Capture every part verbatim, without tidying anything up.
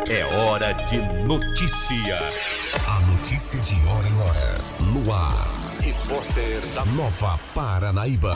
É hora de notícia. A notícia de hora em hora. No ar. Repórter da Nova Paranaíba.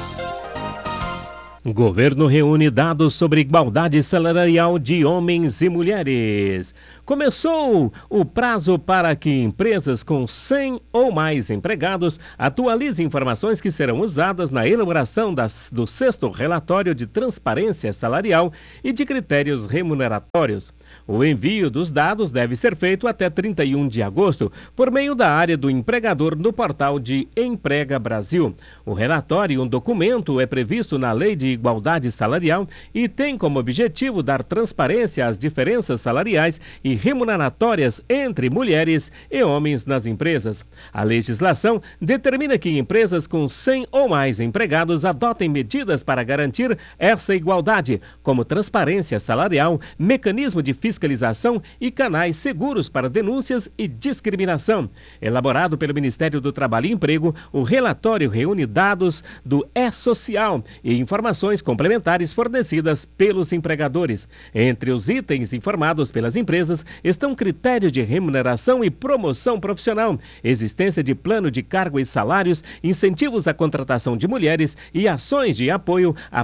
Governo reúne dados sobre igualdade salarial de homens e mulheres. Começou o prazo para que empresas com cem ou mais empregados atualizem informações que serão usadas na elaboração das, do sexto relatório de transparência salarial e de critérios remuneratórios. O envio dos dados deve ser feito até trinta e um de agosto, por meio da área do empregador no portal de Emprega Brasil. O relatório, um documento, é previsto na Lei de Igualdade Salarial e tem como objetivo dar transparência às diferenças salariais e remuneratórias entre mulheres e homens nas empresas. A legislação determina que empresas com cem ou mais empregados adotem medidas para garantir essa igualdade, como transparência salarial, mecanismo de fiscalização e canais seguros para denúncias e discriminação. Elaborado pelo Ministério do Trabalho e Emprego, o relatório reúne dados do E-Social e informações complementares fornecidas pelos empregadores. Entre os itens informados pelas empresas estão critérios de remuneração e promoção profissional, existência de plano de cargo e salários, incentivos à contratação de mulheres e ações de apoio à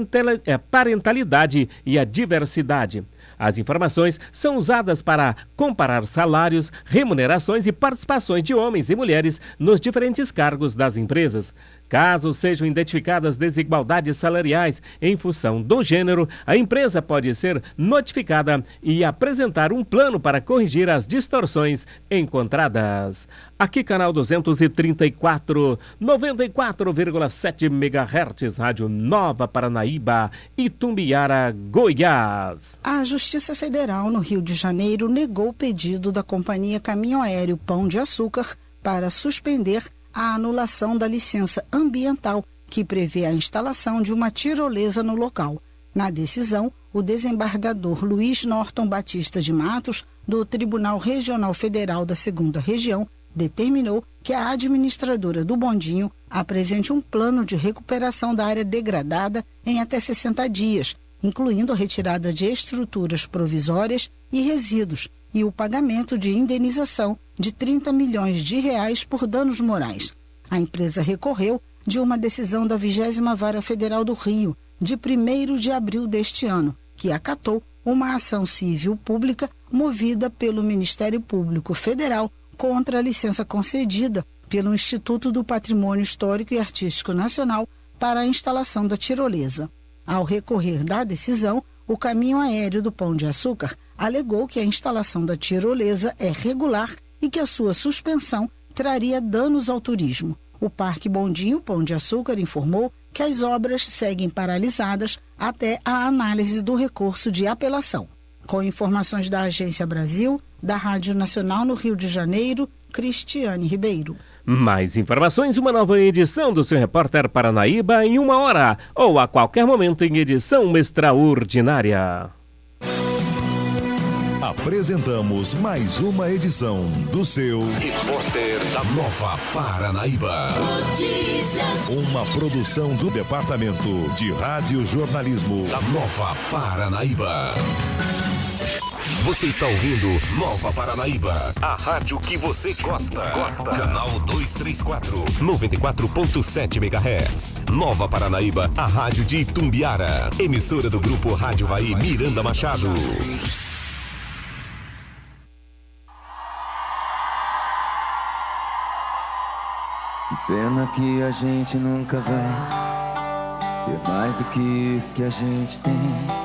parentalidade e à diversidade. As informações são usadas para comparar salários, remunerações e participações de homens e mulheres nos diferentes cargos das empresas. Caso sejam identificadas desigualdades salariais em função do gênero, a empresa pode ser notificada e apresentar um plano para corrigir as distorções encontradas. Aqui, canal duzentos e trinta e quatro, noventa e quatro vírgula sete megahertz, Rádio Nova Paranaíba, Itumbiara, Goiás. A Justiça Federal no Rio de Janeiro negou o pedido da companhia Caminho Aéreo Pão de Açúcar para suspender a anulação da licença ambiental que prevê a instalação de uma tirolesa no local. Na decisão, o desembargador Luiz Norton Batista de Matos, do Tribunal Regional Federal da Segunda Região, determinou que a administradora do bondinho apresente um plano de recuperação da área degradada em até sessenta dias, incluindo a retirada de estruturas provisórias e resíduos e o pagamento de indenização de trinta milhões de reais por danos morais. A empresa recorreu de uma decisão da vigésima Vara Federal do Rio, de primeiro de abril deste ano, que acatou uma ação civil pública movida pelo Ministério Público Federal contra a licença concedida pelo Instituto do Patrimônio Histórico e Artístico Nacional para a instalação da tirolesa. Ao recorrer da decisão, o Caminho Aéreo do Pão de Açúcar alegou que a instalação da tirolesa é regular e que a sua suspensão traria danos ao turismo. O Parque Bondinho Pão de Açúcar informou que as obras seguem paralisadas até a análise do recurso de apelação. Com informações da Agência Brasil, da Rádio Nacional no Rio de Janeiro, Cristiane Ribeiro. Mais informações, uma nova edição do seu Repórter Paranaíba em uma hora ou a qualquer momento em edição extraordinária. Apresentamos mais uma edição do seu Repórter da Nova Paranaíba. Notícias. Uma produção do Departamento de Rádio Jornalismo da Nova Paranaíba. Você está ouvindo Nova Paranaíba, a rádio que você gosta. gosta. Canal duzentos e trinta e quatro, noventa e quatro ponto sete megahertz. Nova Paranaíba, a rádio de Itumbiara. Emissora do Grupo Rádio Vai Miranda Machado. Que pena que a gente nunca vai ter mais do que isso que a gente tem.